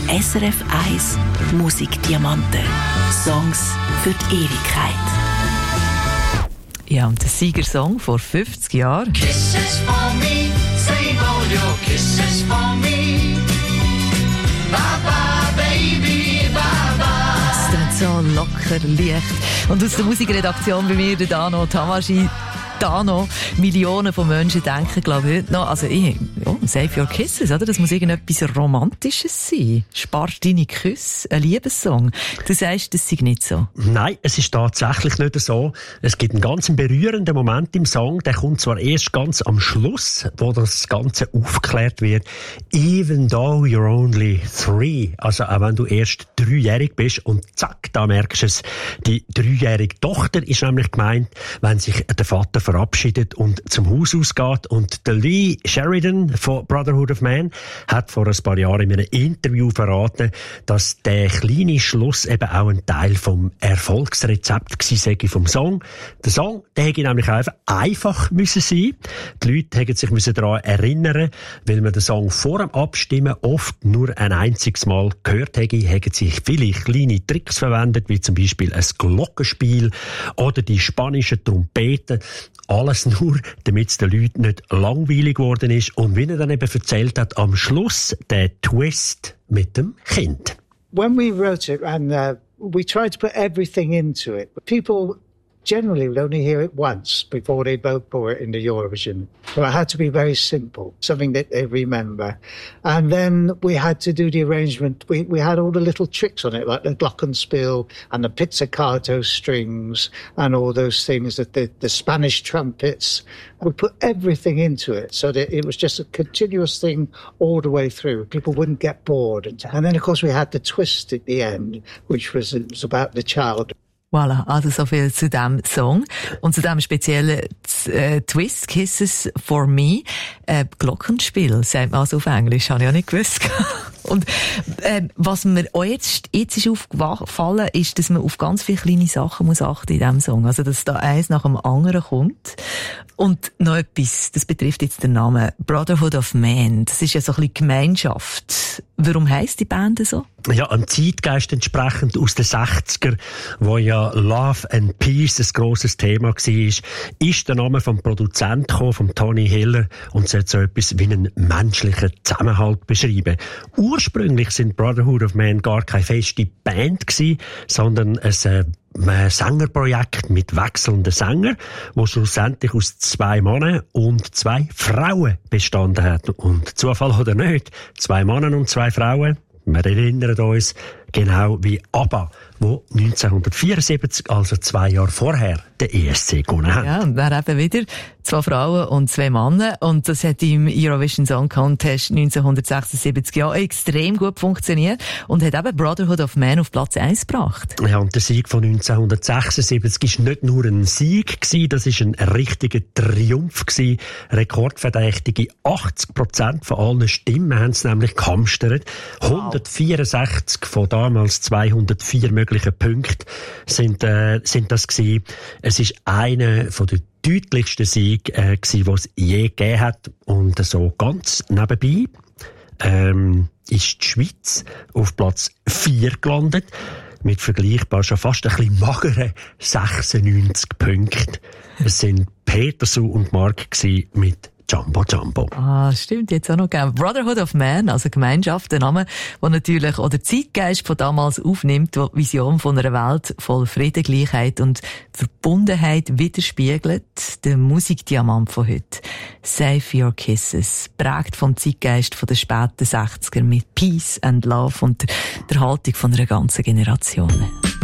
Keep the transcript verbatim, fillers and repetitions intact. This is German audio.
S R F eins Musikdiamanten. Songs für die Ewigkeit. Ja, und der Siegersong vor fünfzig Jahren. Kisses for me, save all your kisses for me. Bye bye, baby, bye bye. Das klingt so locker, leicht. Und aus der Musikredaktion bei mir, der Dano Tamaschi. Dano, Millionen von Menschen denken, glaube ich, heute noch, also ich, ja, Save Your Kisses, oder? Das muss irgendetwas Romantisches sein. Spar deine Küsse, ein Liebessong. Du sagst, das sei nicht so. Nein, es ist tatsächlich nicht so. Es gibt einen ganz berührenden Moment im Song, der kommt zwar erst ganz am Schluss, wo das Ganze aufgeklärt wird. Even though you're only three, also auch wenn du erst dreijährig bist, und zack, da merkst du es, die dreijährige Tochter ist nämlich gemeint, wenn sich der Vater verabschiedet und zum Haus ausgeht. Und der Lee Sheridan von Brotherhood of Man hat vor ein paar Jahren in einem Interview verraten, dass der kleine Schluss eben auch ein Teil vom Erfolgsrezept gewesen sei vom Song. Der Song, der hätte nämlich einfach einfach müssen sein. Die Leute hätten sich müssen daran erinnern, weil man den Song vor dem Abstimmen oft nur ein einziges Mal gehört hätte, hätten sich viele kleine Tricks verwendet, wie zum Beispiel ein Glockenspiel oder die spanischen Trompeten. Alles nur, damit es den Leuten nicht langweilig geworden ist. Und wie er dann eben erzählt hat, am Schluss der Twist mit dem Kind. When we wrote it, and uh, we tried to put everything into it, but people generally would only hear it once before they vote for it in the Eurovision. So it had to be very simple, something that they remember. And then we had to do the arrangement. We, we had all the little tricks on it, like the glockenspiel and the pizzicato strings and all those things, that the, the Spanish trumpets. We put everything into it so that it was just a continuous thing all the way through. People wouldn't get bored. And then, of course, we had the twist at the end, which was, it was about the child. Voilà, also so viel zu diesem Song und zu diesem speziellen äh, Twist, Kisses for Me. Äh, Glockenspiel, sagt man also auf Englisch, habe ich auch nicht gewusst. Und äh, was mir auch jetzt, jetzt ist aufgefallen, ist, dass man auf ganz viele kleine Sachen muss achten in diesem Song. Also, dass da eins nach dem anderen kommt. Und noch etwas, das betrifft jetzt den Namen Brotherhood of Man. Das ist ja so ein bisschen Gemeinschaft. Warum heisst die Band so? Ja, am Zeitgeist entsprechend aus den sechziger, wo ja Love and Peace ein grosses Thema war, ist der Name vom Produzenten gekommen, von Tony Hiller, und sollte so etwas wie einen menschlichen Zusammenhalt beschreiben. Ursprünglich sind Brotherhood of Man gar keine feste Band gewesen, sondern ein äh, ein Sängerprojekt mit wechselnden Sängern, wo schlussendlich aus zwei Männern und zwei Frauen bestanden hat. Und Zufall oder nicht, zwei Männer und zwei Frauen. Wir erinnern uns genau wie ABBA, wo neunzehnhundertvierundsiebzig, also zwei Jahre vorher, den E S C gewonnen hat. Ja, und wer eben wieder zwei Frauen und zwei Männer. Und das hat im Eurovision Song Contest neunzehnhundertsechsundsiebzig ja extrem gut funktioniert und hat eben Brotherhood of Man auf Platz eins gebracht. Ja, und der Sieg von neunzehnhundertsechsundsiebzig war nicht nur ein Sieg gewesen, das war ein richtiger Triumph gewesen. Rekordverdächtige achtzig Prozent von allen Stimmen haben es nämlich gehamstert. hundertvierundsechzig von damals zweihundertvier möglichen Punkten sind, äh, sind das gewesen. Es ist einer von den deutlichsten Sieg äh, gsi, was es je gegeben hat. Und so ganz nebenbei ähm, ist die Schweiz auf Platz vier gelandet, mit vergleichbar schon fast ein bisschen mageren sechsundneunzig Punkten. Es sind Petersu und Mark gsi mit Jumbo Jumbo. Ah, stimmt, jetzt auch noch gegeben. Brotherhood of Man, also Gemeinschaft, der Name, der natürlich auch der Zeitgeist von damals aufnimmt, der die Vision von einer Welt voll Frieden, Gleichheit und Verbundenheit widerspiegelt. Der Musikdiamant von heute. Save Your Kisses. Prägt vom Zeitgeist von den späten sechziger mit Peace and Love und der Haltung von einer ganzen Generation.